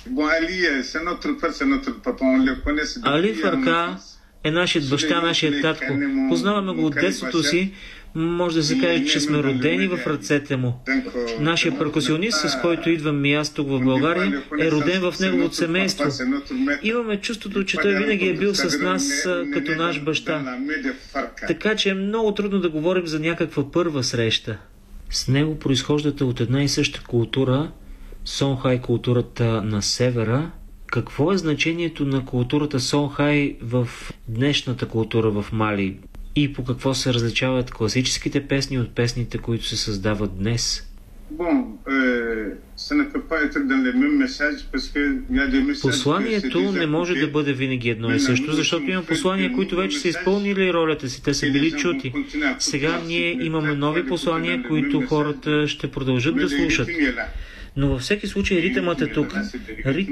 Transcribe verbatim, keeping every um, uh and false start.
Али Фарка е нашият баща, нашият татко. Познаваме го от детството си. Може да се каже, че сме родени в ръцете му. Нашия перкусионист, с който идвам и аз тук в България, е роден в неговото семейство. Имаме чувството, че той винаги е бил с нас като наш баща. Така че е много трудно да говорим за някаква първа среща. С него произхождате от една и съща култура, Сонхай, културата на севера. Какво е значението на културата Сонхай в днешната култура в Мали? И по какво се различават класическите песни от песните, които се създават днес? Посланието не може да бъде винаги едно и също, защото има послания, които вече са изпълнили ролята си, те са били чути. Сега ние имаме нови послания, които хората ще продължат да слушат. Но във всеки случай ритъмът е тук.